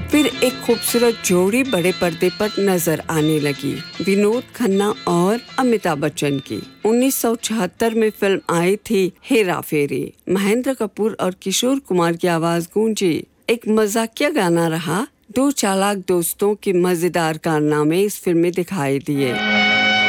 फिर एक खूबसूरत जोड़ी बड़े पर्दे पर नजर आने लगी, विनोद खन्ना और अमिताभ बच्चन की। 1976 में फिल्म आई थी हेरा फेरी। महेंद्र कपूर और किशोर कुमार की आवाज गूंजी। एक मजाकिया गाना रहा। दो चालाक दोस्तों के मजेदार कारनामे इस फिल्म में दिखाई दिए।